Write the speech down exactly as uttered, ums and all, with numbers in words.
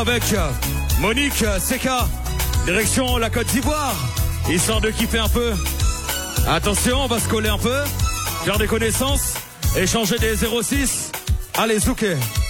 Avec Monique Seka, direction la Côte d'Ivoire, histoire de kiffer un peu. Attention, on va se coller un peu, faire des connaissances, échanger des zéro six. Allez, Zouké.